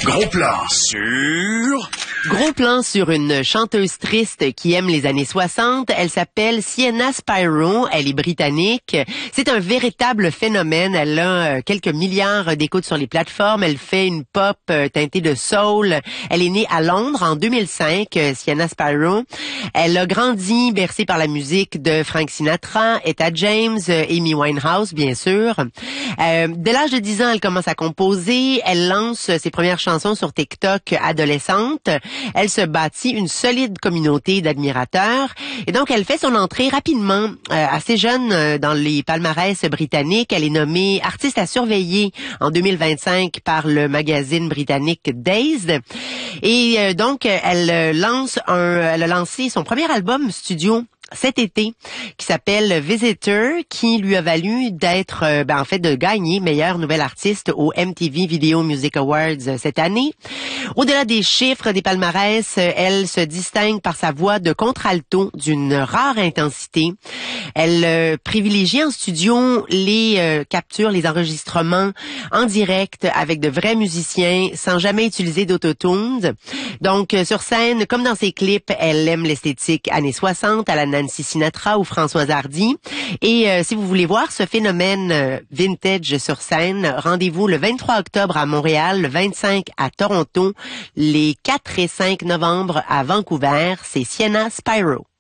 Gros plan sur... Gros plan sur une chanteuse triste qui aime les années 60. Elle s'appelle Sienna Spyro. Elle est britannique. C'est un véritable phénomène. Elle a quelques milliards d'écoutes sur les plateformes. Elle fait une pop teintée de soul. Elle est née à Londres en 2005, Sienna Spyro. Elle a grandi bercée par la musique de Frank Sinatra, Etta James, Amy Winehouse, bien sûr. Dès l'âge de 10 ans, elle commence à composer. Elle lance ses premières chansons sur TikTok adolescente. Elle se bâtit une solide communauté d'admirateurs. Et donc, elle fait son entrée rapidement, assez jeune, dans les palmarès britanniques. Elle est nommée artiste à surveiller en 2025 par le magazine britannique Dazed. Et donc, elle a lancé son premier album studio cet été, qui s'appelle Visitor, qui lui a valu d'être, de gagner meilleure nouvelle artiste au MTV Video Music Awards cette année. Au-delà des chiffres des palmarès, elle se distingue par sa voix de contralto d'une rare intensité. Elle privilégie en studio les captures, les enregistrements en direct avec de vrais musiciens sans jamais utiliser d'autotune. Donc, sur scène, comme dans ses clips, elle aime l'esthétique années 60 à la Nancy Sinatra ou Françoise Hardy. Et si vous voulez voir ce phénomène vintage sur scène, rendez-vous le 23 octobre à Montréal, le 25 à Toronto, les 4 et 5 novembre à Vancouver. C'est Sienna Spyro.